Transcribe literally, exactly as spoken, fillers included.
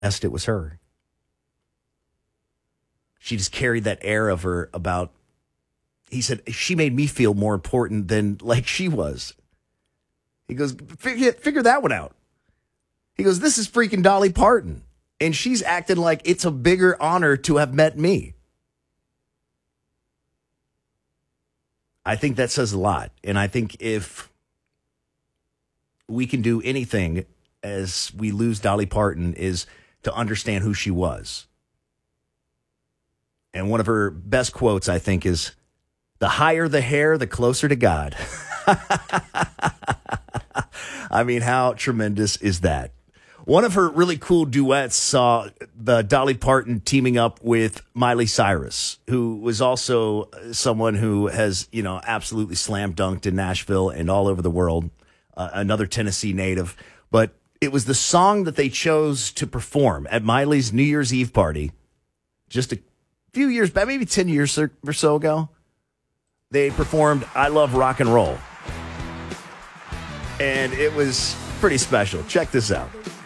It was her. She just carried that air of her about, he said, she made me feel more important than like she was. He goes, figure, figure that one out. He goes, this is freaking Dolly Parton. And she's acting like it's a bigger honor to have met me. I think that says a lot. And I think if we can do anything as we lose Dolly Parton is to understand who she was. And one of her best quotes, I think, is, the higher the hair, the closer to God. I mean, how tremendous is that? One of her really cool duets saw the Dolly Parton teaming up with Miley Cyrus, who was also someone who has, you know, absolutely slam dunked in Nashville and all over the world, uh, another Tennessee native. But it was the song that they chose to perform at Miley's New Year's Eve party just a few years back, maybe ten years or so ago. They performed I Love Rock and Roll. And it was pretty special. Check this out.